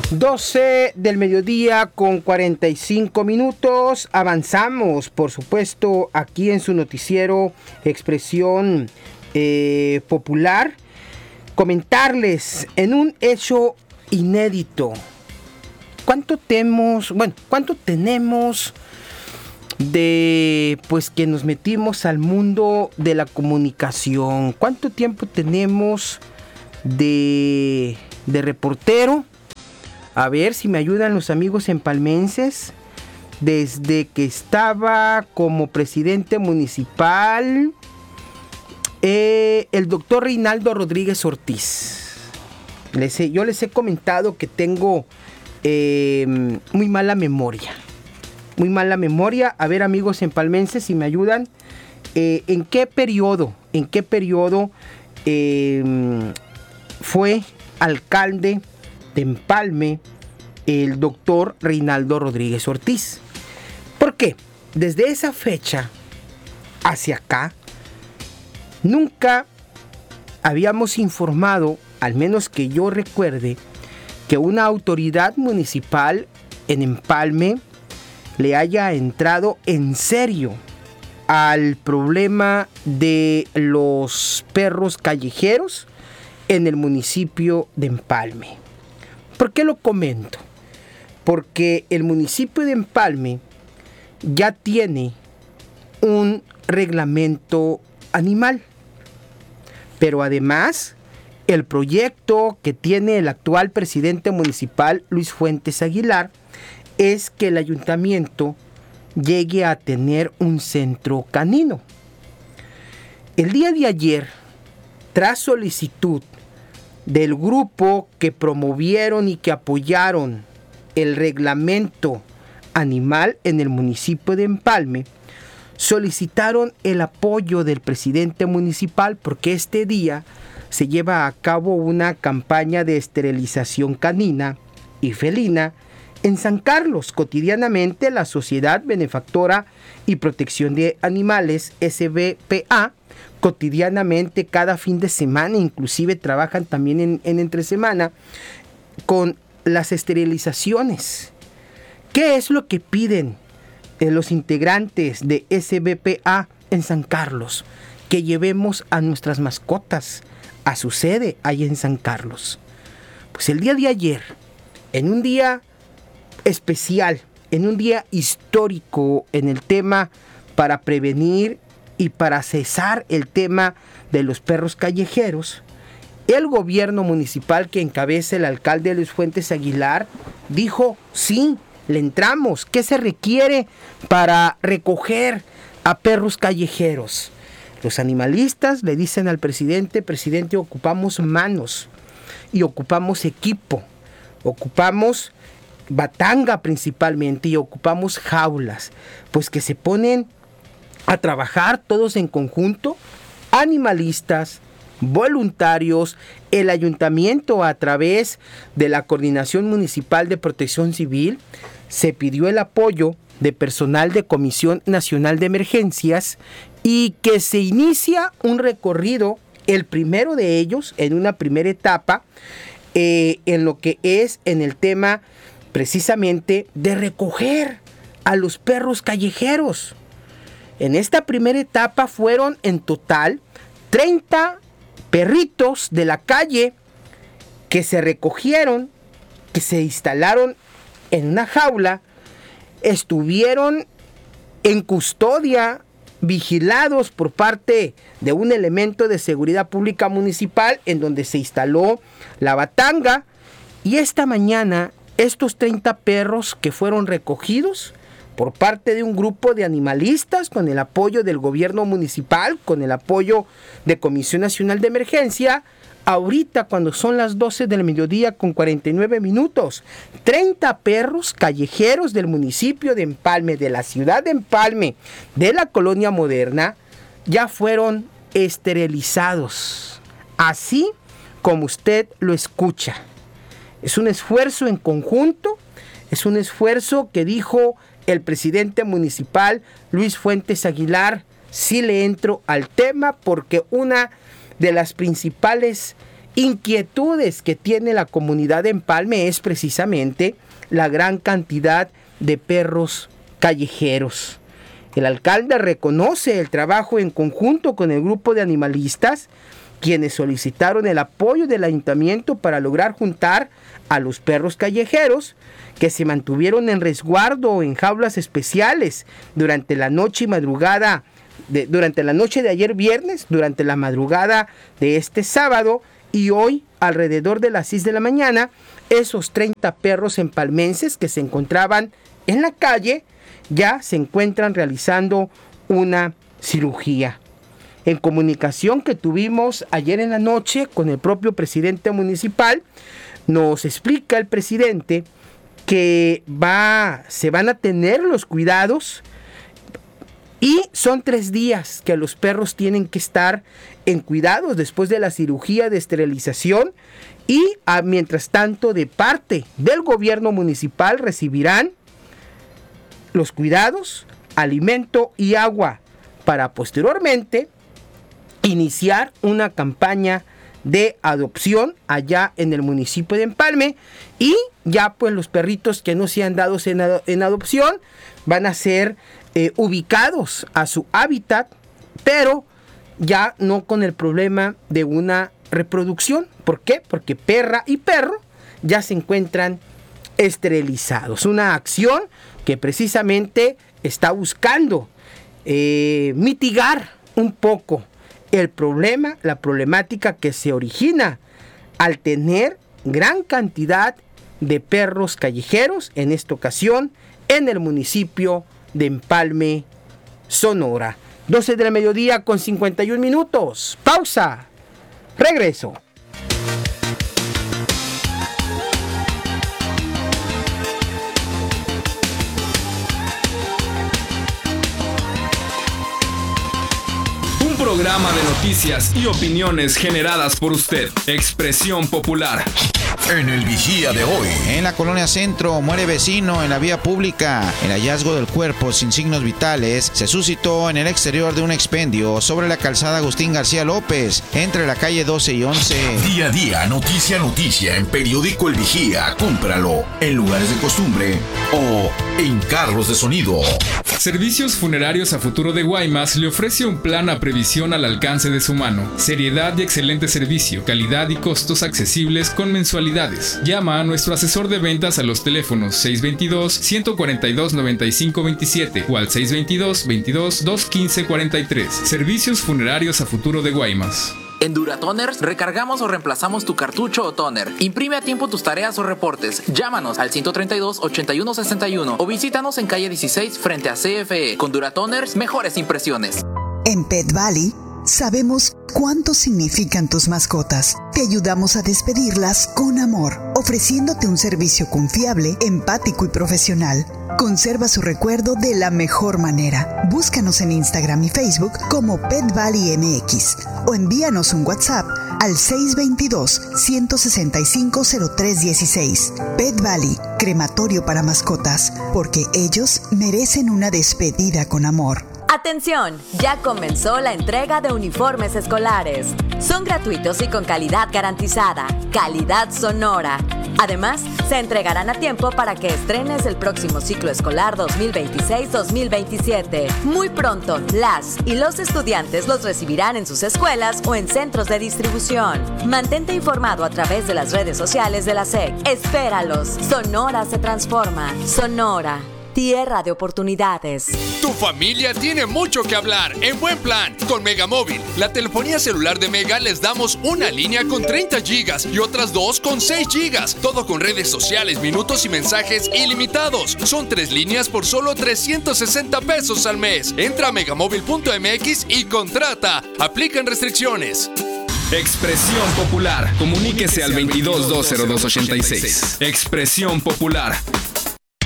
12 del mediodía con 45 minutos. Avanzamos, por supuesto, aquí en su noticiero Expresión Popular. Comentarles en un hecho inédito. ¿Cuánto tenemos de que nos metimos al mundo de la comunicación? ¿Cuánto tiempo tenemos de reportero? A ver si me ayudan los amigos empalmenses. Desde que estaba como presidente municipal, el doctor Reinaldo Rodríguez Ortiz. Yo les he comentado que tengo muy mala memoria. A ver, amigos empalmenses, si me ayudan. ¿En qué periodo fue alcalde de Empalme el doctor Reinaldo Rodríguez Ortiz? Porque desde esa fecha hacia acá nunca habíamos informado, al menos que yo recuerde, que una autoridad municipal en Empalme le haya entrado en serio al problema de los perros callejeros en el municipio de Empalme. ¿Por qué lo comento? Porque el municipio de Empalme ya tiene un reglamento animal, pero además el proyecto que tiene el actual presidente municipal, Luis Fuentes Aguilar, es que el ayuntamiento llegue a tener un centro canino. El día de ayer, tras solicitud del grupo que promovieron y que apoyaron el reglamento animal en el municipio de Empalme, solicitaron el apoyo del presidente municipal porque este día se lleva a cabo una campaña de esterilización canina y felina en San Carlos. Cotidianamente la Sociedad Benefactora y Protección de Animales, SBPA, cotidianamente cada fin de semana, inclusive trabajan también en entre semana con las esterilizaciones. ¿Qué es lo que piden los integrantes de SBPA en San Carlos? Que llevemos a nuestras mascotas a su sede ahí en San Carlos. Pues el día de ayer, en un día especial, en un día histórico en el tema para prevenir y para cesar el tema de los perros callejeros, el gobierno municipal que encabeza el alcalde Luis Fuentes Aguilar dijo: sí, le entramos. ¿Qué se requiere para recoger a perros callejeros? Los animalistas le dicen al presidente: presidente, ocupamos manos y ocupamos equipo, ocupamos batanga principalmente y ocupamos jaulas, pues que se ponen a trabajar todos en conjunto, animalistas, voluntarios, el ayuntamiento a través de la Coordinación Municipal de Protección Civil se pidió el apoyo de personal de Comisión Nacional de Emergencias y que se inicia un recorrido, el primero de ellos, en una primera etapa, en lo que es en el tema precisamente de recoger a los perros callejeros. En esta primera etapa fueron en total 30 perritos de la calle que se recogieron, que se instalaron en una jaula, estuvieron en custodia, vigilados por parte de un elemento de seguridad pública municipal en donde se instaló la batanga. Y esta mañana estos 30 perros que fueron recogidos por parte de un grupo de animalistas con el apoyo del gobierno municipal, con el apoyo de Comisión Nacional de Emergencia, ahorita cuando son las 12 del mediodía con 49 minutos, 30 perros callejeros del municipio de Empalme, de la ciudad de Empalme, de la colonia moderna, ya fueron esterilizados, así como usted lo escucha. Es un esfuerzo en conjunto, es un esfuerzo que dijo el presidente municipal Luis Fuentes Aguilar: sí le entro al tema, porque una de las principales inquietudes que tiene la comunidad de Empalme es precisamente la gran cantidad de perros callejeros. El alcalde reconoce el trabajo en conjunto con el grupo de animalistas, quienes solicitaron el apoyo del ayuntamiento para lograr juntar a los perros callejeros que se mantuvieron en resguardo en jaulas especiales durante la noche y madrugada, durante la noche de ayer viernes, durante la madrugada de este sábado y hoy alrededor de las 6 de la mañana. Esos 30 perros empalmenses que se encontraban en la calle ya se encuentran realizando una cirugía. En comunicación que tuvimos ayer en la noche con el propio presidente municipal, nos explica el presidente que se van a tener los cuidados y son 3 días que los perros tienen que estar en cuidados después de la cirugía de esterilización y mientras tanto de parte del gobierno municipal recibirán los cuidados, alimento y agua para posteriormente iniciar una campaña de adopción allá en el municipio de Empalme y ya pues los perritos que no sean dados en adopción van a ser ubicados a su hábitat, pero ya no con el problema de una reproducción. ¿Por qué? Porque perra y perro ya se encuentran esterilizados. Una acción que precisamente está buscando mitigar un poco el problema, la problemática que se origina al tener gran cantidad de perros callejeros, en esta ocasión en el municipio de Empalme, Sonora. 12 del mediodía con 51 minutos. Pausa. Regreso. Programa de noticias y opiniones generadas por usted. Expresión Popular. En el Vigía de hoy. En la colonia Centro, muere vecino en la vía pública. El hallazgo del cuerpo sin signos vitales se suscitó en el exterior de un expendio sobre la calzada Agustín García López, entre la calle 12 y 11. Día a día, noticia a noticia, en Periódico El Vigía. Cómpralo en lugares de costumbre o en carros de sonido. Servicios Funerarios a Futuro de Guaymas le ofrece un plan a previsión al alcance de su mano. Seriedad y excelente servicio, calidad y costos accesibles con mensualidades. Llama a nuestro asesor de ventas a los teléfonos 622-142-9527 o al 622-22-215-43. Servicios Funerarios a Futuro de Guaymas. En Duratoners recargamos o reemplazamos tu cartucho o toner. Imprime a tiempo tus tareas o reportes. Llámanos al 132-8161 o visítanos en calle 16 frente a CFE. Con Duratoners, mejores impresiones. En Pet Valley sabemos cuánto significan tus mascotas. Te ayudamos a despedirlas con amor, ofreciéndote un servicio confiable, empático y profesional. Conserva su recuerdo de la mejor manera. Búscanos en Instagram y Facebook como Pet Valley MX o envíanos un WhatsApp al 622-165-0316. Pet Valley, crematorio para mascotas, porque ellos merecen una despedida con amor. ¡Atención! Ya comenzó la entrega de uniformes escolares. Son gratuitos y con calidad garantizada. Calidad Sonora. Además, se entregarán a tiempo para que estrenes el próximo ciclo escolar 2026-2027. Muy pronto, las y los estudiantes los recibirán en sus escuelas o en centros de distribución. Mantente informado a través de las redes sociales de la SEC. Espéralos. Sonora se transforma. Sonora. Tierra de oportunidades. Tu familia tiene mucho que hablar en buen plan con Megamóvil. La telefonía celular de Mega les damos una línea con 30 gigas y otras 2 con 6 gigas. Todo con redes sociales, minutos y mensajes ilimitados. Son 3 líneas por solo 360 pesos al mes. Entra a megamóvil.mx y contrata. Aplican restricciones. Expresión Popular. Comuníquese al 22-202-86. Expresión Popular.